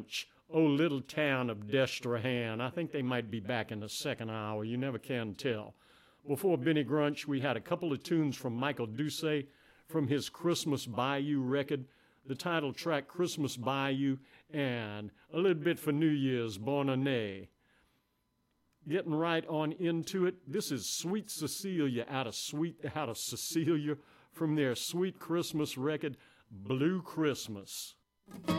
Grunch, "Oh Little Town of Destrehan." I think they might be back in the second hour. You never can tell. Before Benny Grunch, we had a couple of tunes from Michael Doucet from his Christmas Bayou record, the title track Christmas Bayou, and a little bit for New Year's, Bonne Année. Getting right on into it, this is Sweet Cecilia out of Cecilia from their Sweet Christmas record, Blue Christmas.